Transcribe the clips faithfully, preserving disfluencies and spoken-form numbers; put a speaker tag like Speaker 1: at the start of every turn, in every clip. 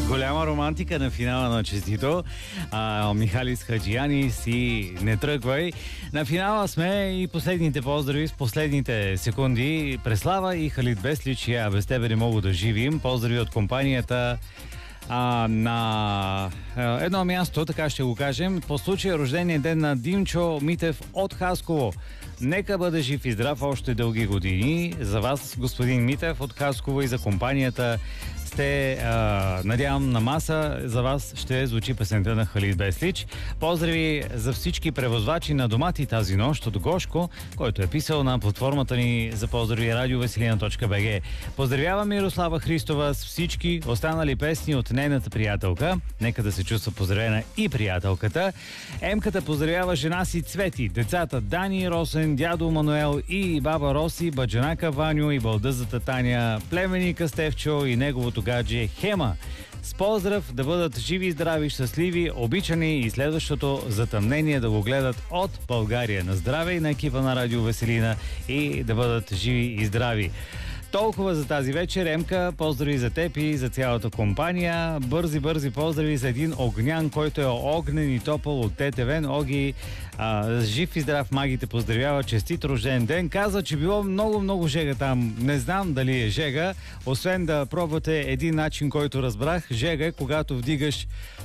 Speaker 1: Голяма романтика на финала на Честито. А, Михалис Хаджиянис и Не тръгвай. На финала сме и последните поздрави с последните секунди. Преслава и Халид Беслич. А без тебе не мога да живим. Поздрави от компанията а, на а, едно място, така ще го кажем. По случая рождения ден на Димчо Митев от Хасково. Нека бъде жив и здрав още дълги години. За вас, господин Митев от Хасково, и за компанията сте, а, надявам, на маса. За вас ще звучи песента на Халид Беслич. Поздрави за всички превозвачи на домати тази нощ от Гошко, който е писал на платформата ни за поздрави радиовеселина точка би джи. Поздравява Мирослава Христова с всички останали песни от нейната приятелка. Нека да се чувства поздравена и приятелката. Емката поздравява жена си Цвети, децата Дани, Росен, дядо Мануел и баба Роси, баджанака Ваню и балдъзата Таня, племенника Стевчо и неговото гадже Хема. С поздрав да бъдат живи, здрави, щастливи, обичани и следващото затъмнение да го гледат от България. На здраве и на екипа на Радио Веселина и да бъдат живи и здрави. Толкова за тази вечер. Емка, поздрави за теб и за цялата компания. Бързи, бързи поздрави за един огнян, който е огнен и топъл от Тетевен. Оги, а, жив и здрав, магите поздравява, честит рожден ден. Каза, че било много, много жега там. Не знам дали е жега, освен да пробвате един начин, който разбрах. Жега е когато вдигаш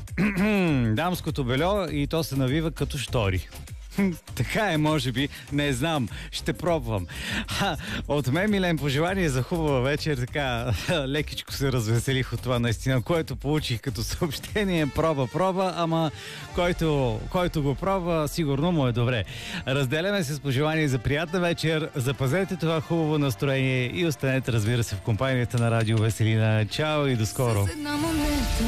Speaker 1: дамското бельо и то се навива като штори. Така е, може би. Не знам. Ще пробвам. Ха, от мен, Милен, пожелание за хубава вечер. Така, лекичко се развеселих от това наистина, което получих като съобщение. Проба, проба, ама който, който го пробва, сигурно му е добре. Разделяме се с пожелание за приятна вечер. Запазете това хубаво настроение и останете, разбира се, в компанията на Радио Веселина. Чао и до скоро!